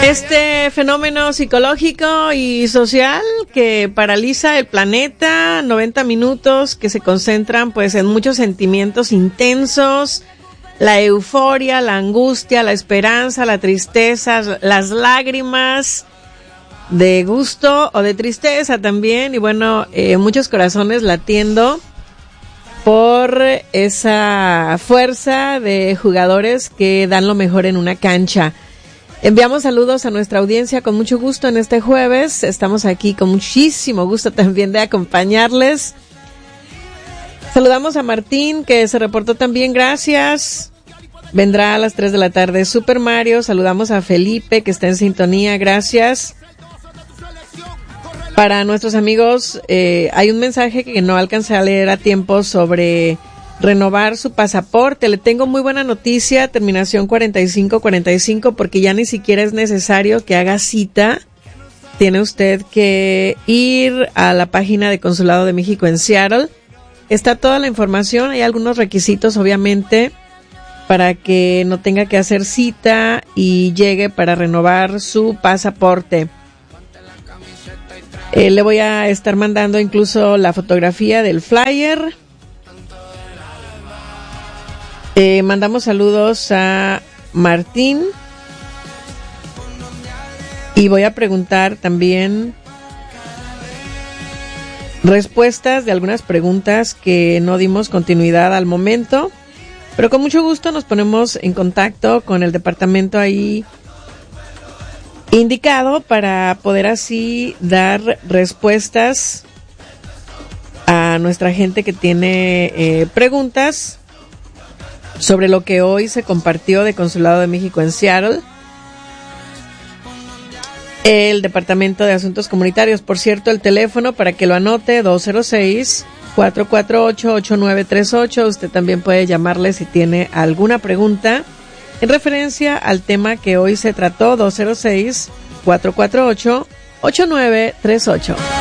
Este fenómeno psicológico y social que paraliza el planeta, 90 minutos que se concentran pues en muchos sentimientos intensos, la euforia, la angustia, la esperanza, la tristeza, las lágrimas de gusto o de tristeza también, y bueno, muchos corazones latiendo por esa fuerza de jugadores que dan lo mejor en una cancha. Enviamos saludos a nuestra audiencia con mucho gusto en este jueves. Estamos aquí con muchísimo gusto también de acompañarles. Saludamos a Martín, que se reportó también, gracias. Vendrá a las 3 de la tarde Super Mario. Saludamos a Felipe, que está en sintonía, gracias. Para nuestros amigos, hay un mensaje que no alcancé a leer a tiempo sobre renovar su pasaporte. Le tengo muy buena noticia, terminación 4545, porque ya ni siquiera es necesario que haga cita. Tiene usted que ir a la página de Consulado de México en Seattle. Está toda la información, hay algunos requisitos obviamente para que no tenga que hacer cita y llegue para renovar su pasaporte. Le voy a estar mandando incluso la fotografía del flyer. Mandamos saludos a Martín y voy a preguntar también respuestas de algunas preguntas que no dimos continuidad al momento, pero con mucho gusto nos ponemos en contacto con el departamento ahí indicado para poder así dar respuestas a nuestra gente que tiene preguntas sobre lo que hoy se compartió de Consulado de México en Seattle, el Departamento de Asuntos Comunitarios. Por cierto, el teléfono para que lo anote, 206-448-8938. Usted también puede llamarle si tiene alguna pregunta en referencia al tema que hoy se trató, 206-448-8938.